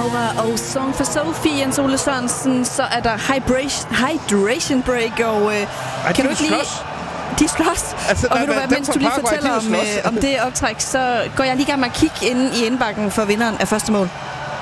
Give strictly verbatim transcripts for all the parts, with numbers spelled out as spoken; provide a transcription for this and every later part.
Nova og Song for Sophie, Jens Ole Sørensen. Så er der Hydration, hydration Break, og øh, Ej, kan de du ikke lige... slås. De slås. Altså, og der, ved du der, hvad, mens du lige Paraguay, fortæller om, øh, om det optræk, så går jeg lige i gang med at kigge inde i indbakken for vinderen af første mål.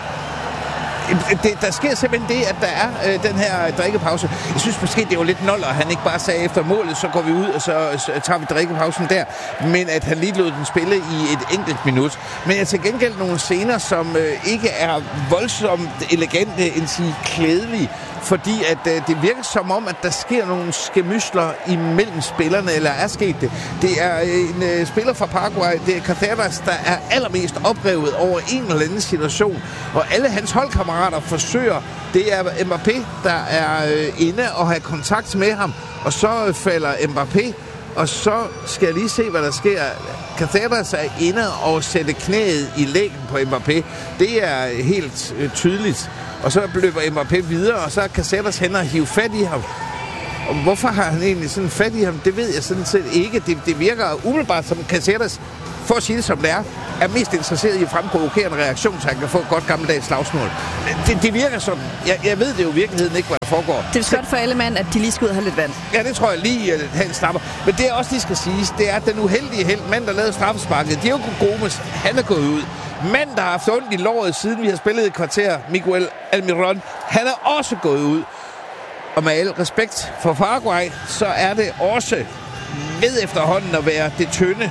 Det, der sker simpelthen det, at der er øh, den her drikkepause. Jeg synes måske, det var lidt noller, at han ikke bare sagde efter målet, så går vi ud, og så, så tager vi drikkepausen der. Men at han lige lod den spille i et enkelt minut. Men jeg til gengæld nogle scener, som øh, ikke er voldsomt elegante, end sige klædelige. Fordi at øh, det virker som om, at der sker nogle skemysler imellem spillerne, eller er sket det. Det er en øh, spiller fra Paraguay, det er Cáceres, der er allermest oprevet over en eller anden situation. Og alle hans holdkammerater forsøger, det er Mbappé, der er øh, inde og har kontakt med ham. Og så falder Mbappé, og så skal jeg lige se, hvad der sker. Cáceres er inde og sætter knæet i lægen på Mbappé. Det er helt øh, tydeligt. Og så løber Mbappé videre, og så er Cáceres hen og hive fat i ham. Og hvorfor har han egentlig sådan fat i ham, det ved jeg sådan set ikke. Det, det virker umiddelbart som Cáceres, for at sige det som det er, er mest interesseret i at fremprovokere en reaktion, så han kan få et godt gammeldags slagsmål. Det, det virker sådan. Jeg, jeg ved det jo i virkeligheden ikke, hvad der foregår. Det er godt for alle mand, at de lige skal ud og have lidt vand. Ja, det tror jeg lige, at han snapper. Men det er også, de skal siges, det er den uheldige held, mand, der lavede straffesparket. Diego Gomes, han er gået ud. Mand, der har haft ondt i låret, siden vi har spillet et kvarter, Miguel Almiron, han er også gået ud. Og med al respekt for Paraguay, så er det også ved efterhånden at være det tynde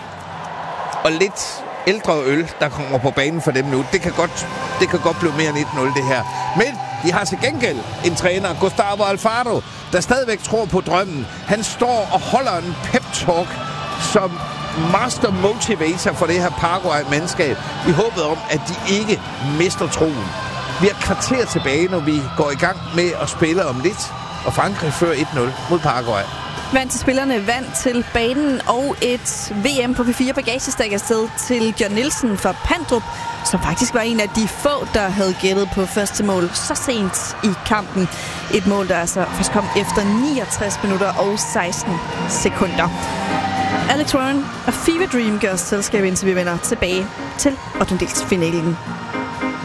og lidt ældre øl, der kommer på banen for dem nu. Det kan godt, det kan godt blive mere end et nul, det her. Men de har til gengæld en træner, Gustavo Alfaro, der stadigvæk tror på drømmen. Han står og holder en pep-talk som master motivator for det her Paraguay-mandskab i håbet om, at de ikke mister troen. Vi har kvarter tilbage, når vi går i gang med at spille om lidt, og Frankrig fører et nul mod Paraguay. Vand til spillerne, vand til banen og et V M på P fire bagagestak afsted til John Nielsen fra Pandrup, som faktisk var en af de få, der havde gættet på første mål så sent i kampen. Et mål, der altså først kom efter niogtres minutter og seksten sekunder. Alex Warren og Fever Dream gør selskab, indtil vi vender tilbage til ottendedelsfinalen.